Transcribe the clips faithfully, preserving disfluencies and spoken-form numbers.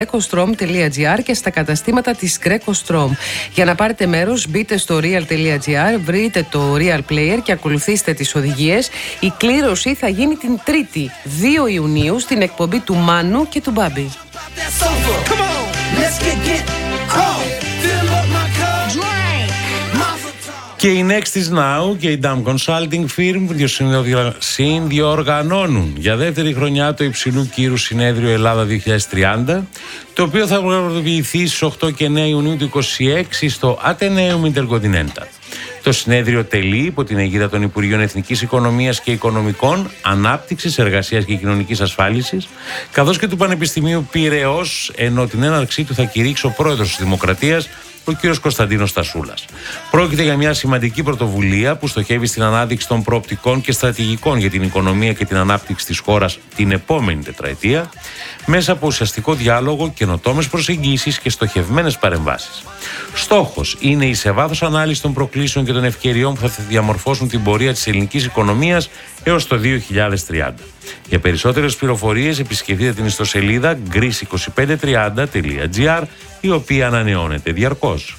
greco-strom τελεία gr και στα καταστήματα της greco-strom. Για να πάρετε μέρος, μπείτε στο real τελεία gr, βρείτε το Real Player και ακολουθήστε τις οδηγίες. Η κλήρωση θα γίνει την Τρίτη, δύο Ιουνίου, στην εκπομπή του Μάνου και του Μπάμπη. Και η Next is Now και η Dam Consulting Firm συνδιοργανώνουν για δεύτερη χρονιά το υψηλού κύρους συνέδριο Ελλάδα δύο χιλιάδες τριάντα, το οποίο θα πραγματοποιηθεί στις οκτώ και εννέα Ιουνίου του είκοσι έξι στο Atheneum Intercontinental. Το συνέδριο τελεί υπό την αιγίδα των Υπουργείων Εθνικής Οικονομίας και Οικονομικών, Ανάπτυξης, Εργασίας και Κοινωνικής Ασφάλισης, καθώς και του Πανεπιστημίου Πειραιώς, ενώ την έναρξή του θα κηρύξει ο πρόεδρος της Δημοκρατίας, ο κ. Κωνσταντίνος Στασούλας. Πρόκειται για μια σημαντική πρωτοβουλία που στοχεύει στην ανάδειξη των προοπτικών και στρατηγικών για την οικονομία και την ανάπτυξη της χώρας την επόμενη τετραετία, μέσα από ουσιαστικό διάλογο, καινοτόμες προσεγγίσεις και στοχευμένες παρεμβάσεις. Στόχος είναι η σε βάθος ανάλυση των προκλήσεων και των ευκαιριών που θα διαμορφώσουν την πορεία της ελληνικής οικονομίας έως το δύο χιλιάδες τριάντα. Για περισσότερες πληροφορίες επισκεφτείτε την ιστοσελίδα greece είκοσι πέντε τριάντα τελεία gr, η οποία ανανεώνεται διαρκώς.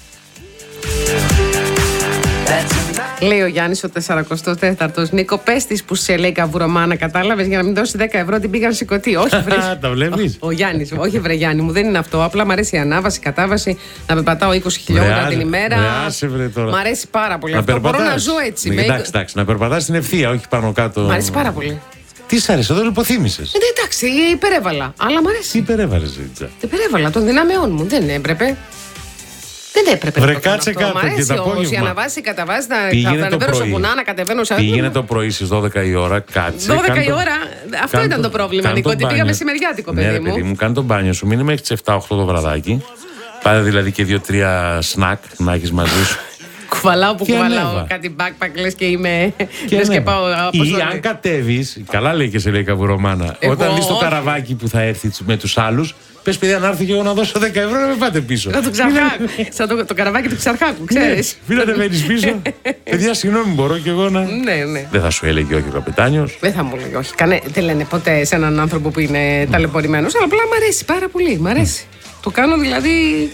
Λέει ο Γιάννης ο σαράντα τέταρτος. Νίκο, πες της που σε λέει καβουρομάνα, κατάλαβες, για να μην δώσει δέκα ευρώ την πήγαν σηκωτή. Όχι, βρε. Τα βλέπεις. Ο, ο Γιάννης, όχι, βρε Γιάννη μου, δεν είναι αυτό. Απλά μου αρέσει η ανάβαση, η κατάβαση, να περπατάω είκοσι χιλιόμετρα την ημέρα. Μ' αρέσει πάρα πολύ. Να αυτό. περπατάς. Μπορώ να ζω έτσι. Ναι, εντάξει, εντάξει, να περπατάς στην ευθεία, όχι πάνω κάτω. Μ' αρέσει πάρα πολύ. Τι σ' άρεσε, εδώ υποθύμησες. Ε, εντάξει, υπερέβαλα. Αλλά μ' αρέσει. Τι υπερέβαλες, Ζήτσα. Υπερέβαλα των δυνάμεών μου. Δεν έπρεπε. Δεν έπρεπε Βρε, να το κάτσε κάνω αυτό. κάτω Μ' αρέσει και τα όμως η απόγευμα. αναβάση, η καταβάση, να Πήγαινε το ανεβαίνω στο πρωί. βουνά, να κατεβαίνω σε Πήγαινε το πρωί στις δώδεκα η ώρα, κάτσε. δώδεκα κάν η το- ώρα. Αυτό κάν ήταν το το- πρόβλημα, κάν Νίκο, το ότι πήγα μπάνιο. μεσημεριάτικο, Ναι, παιδί ρε, μου. παιδί μου, κάνε το μπάνιο σου. Μείνε μέχρι τις επτά οχτώ το βραδάκι. Πάρε δηλαδή και δύο-τρία σνακ να έχεις μαζί σου. Κουβαλάω που Και κουβαλάω ανέβα. κάτι backpack, λες και είμαι. Και Λες και ανέβα. πάω Ή αποστολή. αν κατέβεις, καλά λέει και σε λέει καβουρομάνα, Εγώ, όταν δεις το όχι. καραβάκι που θα έρθει με τους άλλους, πες παιδιά να έρθει και εγώ να δώσω δέκα ευρώ να με πάτε πίσω. Σαν το Ξαρχάκου. Σαν το, το καραβάκι του Ξαρχάκου, ξέρεις. Μην ανεβαίνεις πίσω. Παιδιά, συγγνώμη, μπορώ κι εγώ να. Ναι, ναι. Δεν θα σου έλεγε όχι ο καπετάνιος. Δεν θα μου λέει όχι. Κάνε, δεν λένε ποτέ σε έναν άνθρωπο που είναι ταλαιπωρημένος, αλλά απλά μου αρέσει πάρα πολύ. Μ' αρέσει. Το κάνω δηλαδή.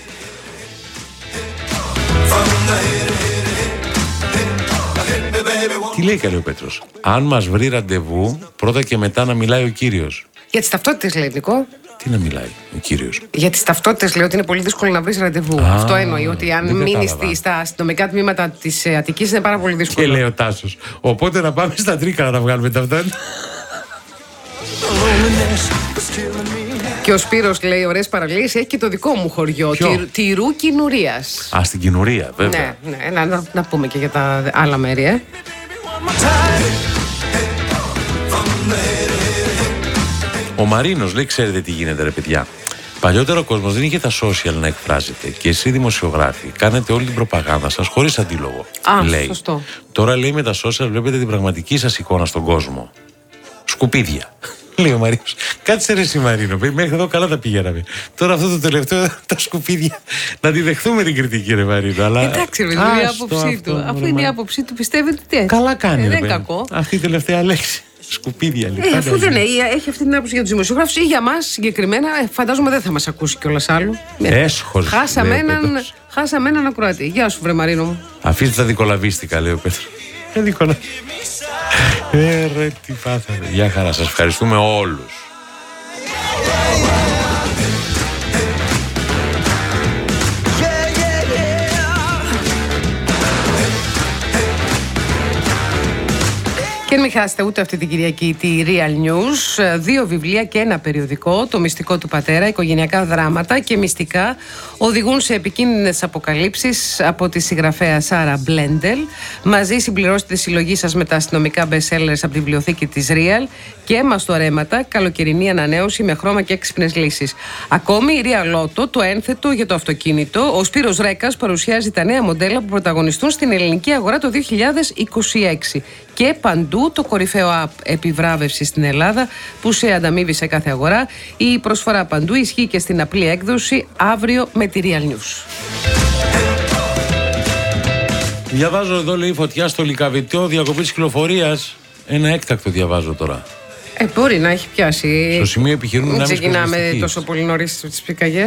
Τι λέει καλή ο Πέτρος. Αν μας βρει ραντεβού, πρώτα και μετά να μιλάει ο κύριος. Για τις ταυτότητες λέει, Νικό. Τι να μιλάει ο κύριος. Για τις ταυτότητες λέει ότι είναι πολύ δύσκολο να βρεις ραντεβού. Α, Αυτό εννοεί ότι αν δεν μείνεις κατάλαβα. στα αστυνομικά τμήματα της ε, Αττικής είναι πάρα πολύ Και δύσκολο. λέει ο Τάσος. Οπότε να πάμε στα Τρίκαλα να βγάλουμε ταυτότητα. Και ο Σπύρος λέει ωραίες παραλίες, έχει και το δικό μου χωριό, Ποιο? τη, Τυρού Κινουρίας. Α, στην Κινουρία, βέβαια. Ναι, ναι, να, να, να πούμε και για τα άλλα μέρη, ε. Ο Μαρίνος λέει: ξέρετε τι γίνεται, ρε παιδιά. Παλιότερα ο κόσμος δεν είχε τα social να εκφράζεται. Και εσείς δημοσιογράφοι κάνετε όλη την προπαγάνδα σας χωρίς αντίλογο. Α, λέει. σωστό. Τώρα λέει με τα social βλέπετε την πραγματική σας εικόνα στον κόσμο. Σκουπίδια. Λέει ο Μαρίνος. Κάτσε ρε εσύ Μαρίνο. Μέχρι εδώ καλά τα πηγαίναμε. Τώρα αυτό το τελευταίο, τα σκουπίδια. Να τη δεχθούμε την κριτική, ρε Μαρίνο. Αλλά... Εντάξει, ρε, είναι η άποψή του. Αφού είναι η άποψή του, πιστεύετε τι. Καλά κάνει. Ε, ρε, δεν είναι παιδί. κακό. Αυτή η τελευταία λέξη. Σκουπίδια, λέει. Ε, αφού δεν έχει, έχει αυτή την άποψη για τους δημοσιογράφους ή για μας συγκεκριμένα, ε, φαντάζομαι δεν θα μας ακούσει κιόλας άλλο. Έσχος. Χάσαμε λέει ο έναν, Πέτρος. χάσαμε έναν ακροατή. Γεια σου, βρε Μαρίνο μου. Αφήστε τα δικολαβίστικα, λέει ο Πέτρος. Ε, δικολα... ε, ρε, τι πάθαμε. Γεια χαρά, σας ευχαριστούμε όλους. Και μην χάσετε ούτε αυτή την Κυριακή τη Real News. Δύο βιβλία και ένα περιοδικό. Το μυστικό του πατέρα, οικογενειακά δράματα και μυστικά οδηγούν σε επικίνδυνες αποκαλύψεις από τη συγγραφέα Σάρα Μπλέντελ. Μαζί συμπληρώστε τη συλλογή σας με τα αστυνομικά best sellers από τη βιβλιοθήκη της Real και μαστορέματα, καλοκαιρινή ανανέωση με χρώμα και έξυπνες λύσεις. Ακόμη η Real Auto, το ένθετο για το αυτοκίνητο. Ο Σπύρος Ρέκας παρουσιάζει τα νέα μοντέλα που πρωταγωνιστούν στην ελληνική αγορά το δύο χιλιάδες είκοσι έξι. Και παντού το κορυφαίο app επιβράβευση στην Ελλάδα που σε ανταμείβει σε κάθε αγορά. Η προσφορά παντού ισχύει και στην απλή έκδοση αύριο με τη Real News. Διαβάζω εδώ, λέει, φωτιά στο Λυκαβητό, διακοπή της κυκλοφορίας. Ένα έκτακτο διαβάζω τώρα. Ε, μπορεί να έχει πιάσει. Στο σημείο επιχειρούν Μην να μην ξεκινάμε τόσο πολύ νωρίς τις πυρκαγιές.